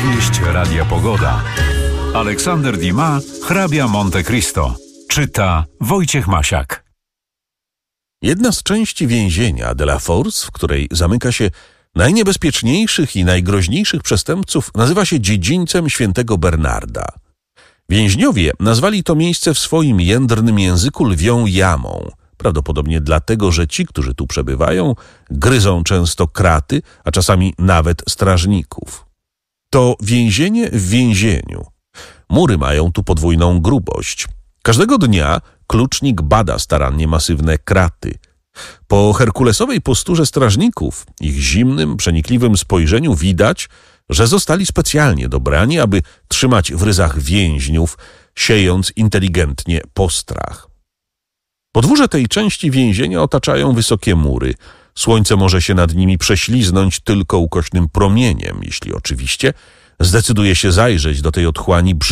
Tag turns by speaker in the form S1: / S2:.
S1: Powieść Radia Pogoda. Aleksander Dumas, hrabia Monte Cristo. Czyta Wojciech Masiak.
S2: Jedna z części więzienia de la Force, w której zamyka się najniebezpieczniejszych i najgroźniejszych przestępców, nazywa się dziedzińcem świętego Bernarda. Więźniowie nazwali to miejsce w swoim jędrnym języku lwią jamą, prawdopodobnie dlatego, że ci, którzy tu przebywają, gryzą często kraty, a czasami nawet strażników. To więzienie w więzieniu. Mury mają tu podwójną grubość. Każdego dnia klucznik bada starannie masywne kraty. Po herkulesowej posturze strażników, ich zimnym, przenikliwym spojrzeniu widać, że zostali specjalnie dobrani, aby trzymać w ryzach więźniów, siejąc inteligentnie postrach. Podwórze tej części więzienia otaczają wysokie mury. Słońce może się nad nimi prześliznąć tylko ukośnym promieniem, jeśli oczywiście zdecyduje się zajrzeć do tej otchłani